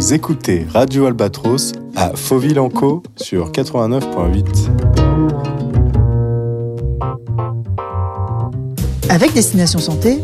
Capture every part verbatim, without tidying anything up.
Vous écoutez Radio Albatros à Fauville-en-Caux sur quatre-vingt-neuf virgule huit. Avec Destination Santé,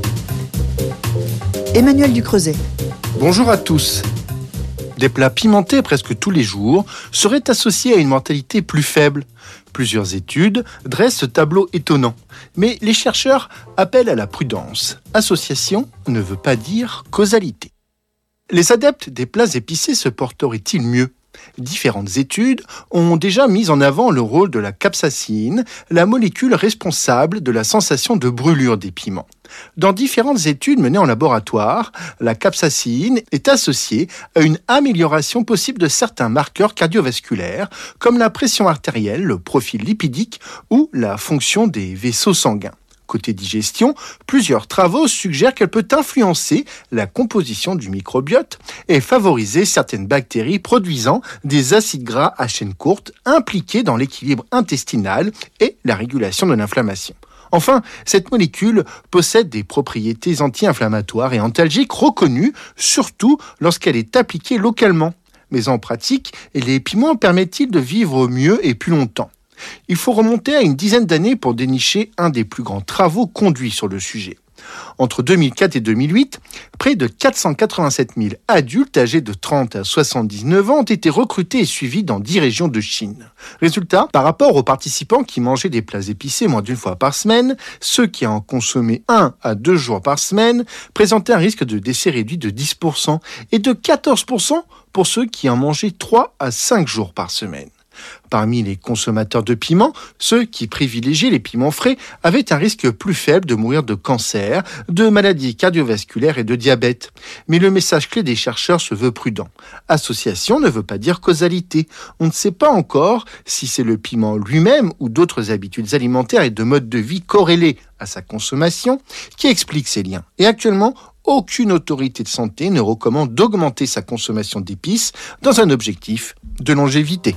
Emmanuel Ducreuset. Bonjour à tous. Des plats pimentés presque tous les jours seraient associés à une mortalité plus faible. Plusieurs études dressent ce tableau étonnant. Mais les chercheurs appellent à la prudence. Association ne veut pas dire causalité. Les adeptes des plats épicés se porteraient-ils mieux ? Différentes études ont déjà mis en avant le rôle de la capsaïcine, la molécule responsable de la sensation de brûlure des piments. Dans différentes études menées en laboratoire, la capsaïcine est associée à une amélioration possible de certains marqueurs cardiovasculaires, comme la pression artérielle, le profil lipidique ou la fonction des vaisseaux sanguins. Côté digestion, plusieurs travaux suggèrent qu'elle peut influencer la composition du microbiote et favoriser certaines bactéries produisant des acides gras à chaîne courte impliqués dans l'équilibre intestinal et la régulation de l'inflammation. Enfin, cette molécule possède des propriétés anti-inflammatoires et antalgiques reconnues, surtout lorsqu'elle est appliquée localement. Mais en pratique, les piments permettent-ils de vivre mieux et plus longtemps ? Il faut remonter à une dizaine d'années pour dénicher un des plus grands travaux conduits sur le sujet. Entre deux mille quatre et deux mille huit, près de quatre cent quatre-vingt-sept mille adultes âgés de trente à soixante-dix-neuf ans ont été recrutés et suivis dans dix régions de Chine. Résultat, par rapport aux participants qui mangeaient des plats épicés moins d'une fois par semaine, ceux qui en consommaient un à deux jours par semaine présentaient un risque de décès réduit de dix pour cent et de quatorze pour cent pour ceux qui en mangeaient trois à cinq jours par semaine. Parmi les consommateurs de piments, ceux qui privilégiaient les piments frais avaient un risque plus faible de mourir de cancer, de maladies cardiovasculaires et de diabète. Mais le message clé des chercheurs se veut prudent. Association ne veut pas dire causalité. On ne sait pas encore si c'est le piment lui-même ou d'autres habitudes alimentaires et de mode de vie corrélés à sa consommation qui expliquent ces liens. Et actuellement, aucune autorité de santé ne recommande d'augmenter sa consommation d'épices dans un objectif de longévité.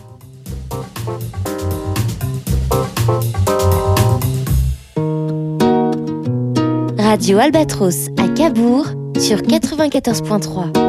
Radio Albatros à Cabourg sur quatre-vingt-quatorze virgule trois.